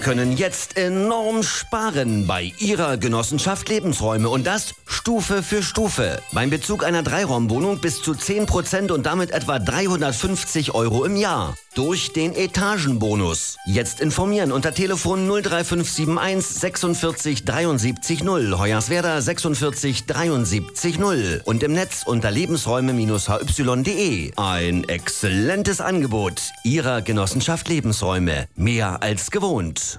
können jetzt enorm sparen bei ihrer Genossenschaft Lebensräume und das Stufe für Stufe. Beim Bezug einer 3-Raum-Wohnung bis zu 10% und damit etwa 350 € im Jahr. Durch den Etagenbonus. Jetzt informieren unter Telefon 03571 46 73 0, Hoyerswerda 46 73 0 und im Netz unter lebensräume-hy.de. Ein exzellentes Angebot Ihrer Genossenschaft Lebensräume. Mehr als gewohnt.